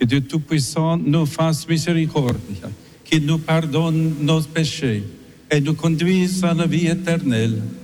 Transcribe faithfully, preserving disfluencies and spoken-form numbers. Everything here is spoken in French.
que Dieu Tout-Puissant nous fasse miséricorde, qu'il nous pardonne nos péchés et nous conduise à la vie éternelle.